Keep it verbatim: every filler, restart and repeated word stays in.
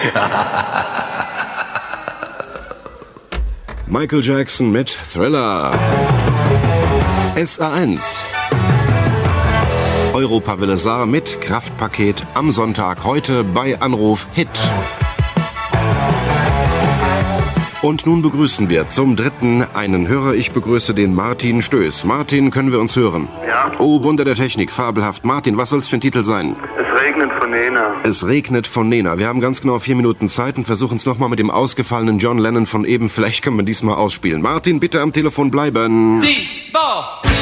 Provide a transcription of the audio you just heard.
Michael Jackson mit Thriller. S A eins. Europawelle Saar mit Kraftpaket am Sonntag heute bei Anruf Hit. Und nun begrüßen wir zum dritten einen Hörer. Ich begrüße den Martin Stöß. Martin, können wir uns hören? Ja. Oh, Wunder der Technik, fabelhaft. Martin, was soll's für ein Titel sein? Es regnet von Nena. Es regnet von Nena. Wir haben ganz genau vier Minuten Zeit und versuchen es nochmal mit dem ausgefallenen John Lennon von eben. Vielleicht können wir diesmal ausspielen. Martin, bitte am Telefon bleiben. Die Woche.